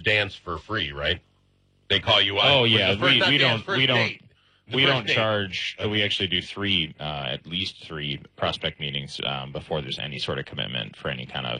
dance for free, right? They call you out. Oh yeah, we don't date. charge. We actually do at least three prospect meetings before there's any sort of commitment for any kind of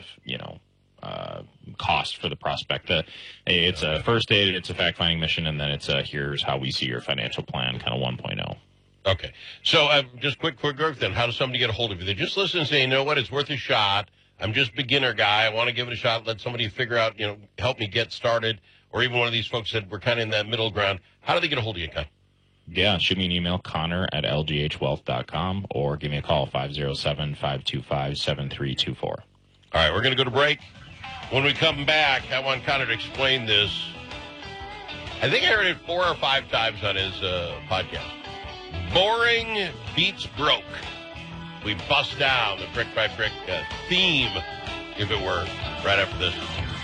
cost for the prospect. It's a first date, it's a fact finding mission, and then it's a here's how we see your financial plan, kind of 1.0. Okay, so just quick then. How does somebody get a hold of you? They just listen and say, you know what, it's worth a shot. I'm just a beginner guy. I want to give it a shot. Let somebody figure out, help me get started. Or even one of these folks said we're kind of in that middle ground. How do they get a hold of you, Con? Yeah, shoot me an email, connor@lghwealth.com, or give me a call, 507-525-7324. All right, we're going to go to break. When we come back, I want Connor to explain this. I think I heard it 4 or 5 times on his podcast. Boring beats broke. We bust down the brick by brick theme, if it were, right after this.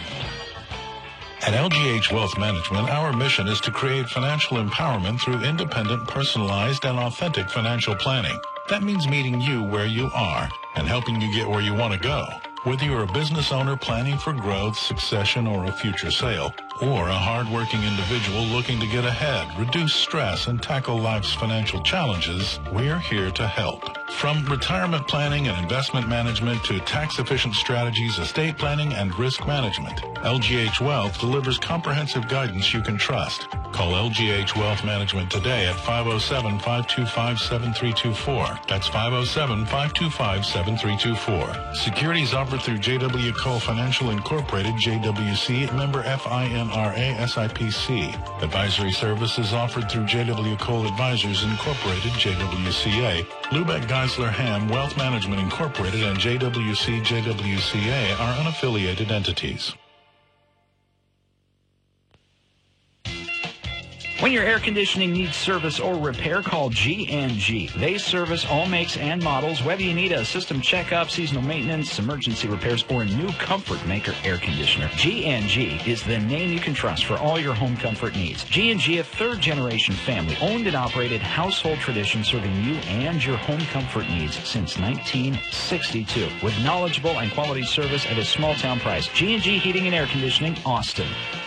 At LGH Wealth Management, our mission is to create financial empowerment through independent, personalized, and authentic financial planning. That means meeting you where you are and helping you get where you want to go. Whether you're a business owner planning for growth, succession, or a future sale, or a hardworking individual looking to get ahead, reduce stress, and tackle life's financial challenges, we're here to help. From retirement planning and investment management to tax-efficient strategies, estate planning, and risk management, LGH Wealth delivers comprehensive guidance you can trust. Call LGH Wealth Management today at 507-525-7324. That's 507-525-7324. Securities offered through J.W. Cole Financial Incorporated, JWC, member FINRA SIPC. Advisory services offered through J.W. Cole Advisors Incorporated, JWCA. Lubeck Geisler Ham Wealth Management Incorporated and JWC JWCA are unaffiliated entities. When your air conditioning needs service or repair, call G&G. They service all makes and models, whether you need a system checkup, seasonal maintenance, emergency repairs, or a new Comfort Maker air conditioner. G&G is the name you can trust for all your home comfort needs. G&G, a third-generation family, owned and operated household tradition serving you and your home comfort needs since 1962. With knowledgeable and quality service at a small-town price. G&G Heating and Air Conditioning, Austin.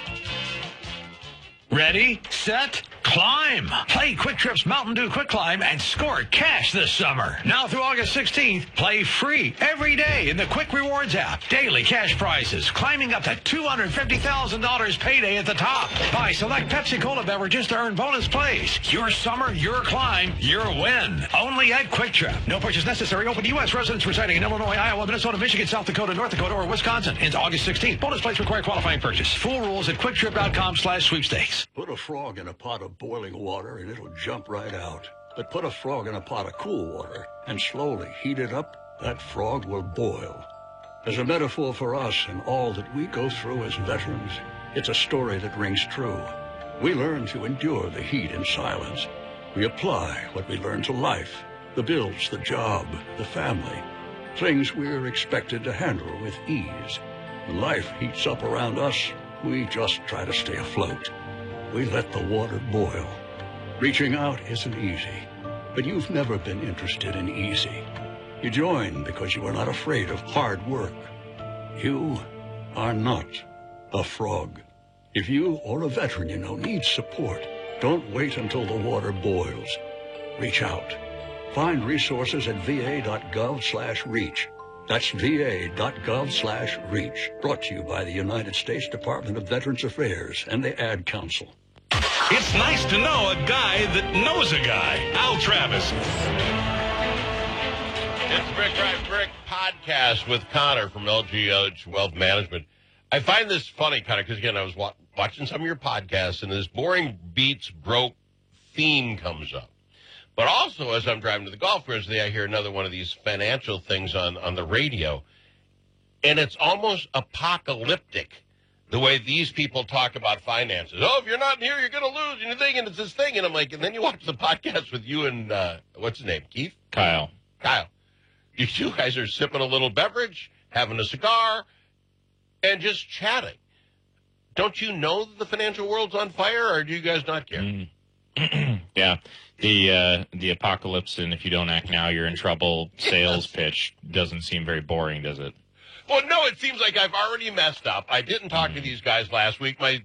Ready, set, climb. Play Quick Trip's Mountain Dew Quick Climb and score cash this summer. Now through August 16th, play free every day in the Quick Rewards app. Daily cash prizes climbing up to $250,000 payday at the top. Buy select Pepsi Cola beverages to earn bonus plays. Your summer, your climb, your win. Only at Quick Trip. No purchase necessary. Open to U.S. residents residing in Illinois, Iowa, Minnesota, Michigan, South Dakota, North Dakota, or Wisconsin. Ends August 16th. Bonus plays require qualifying purchase. Full rules at quicktrip.com/sweepstakes. Put a frog in a pot of boiling water and it'll jump right out. But put a frog in a pot of cool water and slowly heat it up, that frog will boil. As a metaphor for us and all that we go through as veterans, it's a story that rings true. We learn to endure the heat in silence. We apply what we learn to life, the bills, the job, the family, things we're expected to handle with ease. When life heats up around us, we just try to stay afloat. We let the water boil. Reaching out isn't easy, but you've never been interested in easy. You join because you are not afraid of hard work. You are not a frog. If you or a veteran you know needs support, don't wait until the water boils. Reach out. Find resources at va.gov/reach. That's va.gov/reach. Brought to you by the United States Department of Veterans Affairs and the Ad Council. It's nice to know a guy that knows a guy. Al Travis. It's Brick by Brick podcast with Connor from LGH Wealth Management. I find this funny, Connor, because, again, I was watching some of your podcasts, and this boring beats broke theme comes up. But also, as I'm driving to the golf course today, I hear another one of these financial things on the radio, and it's almost apocalyptic, the way these people talk about finances. Oh, if you're not here, you're going to lose, and you're thinking it's this thing. And I'm like, and then you watch the podcast with you and, what's his name, Keith? Kyle. You two guys are sipping a little beverage, having a cigar, and just chatting. Don't you know that the financial world's on fire, or do you guys not care? Yeah. The apocalypse, and if you don't act now, you're in trouble sales pitch doesn't seem very boring, does it? Well, no, it seems like I've already messed up. I didn't talk to these guys last week. My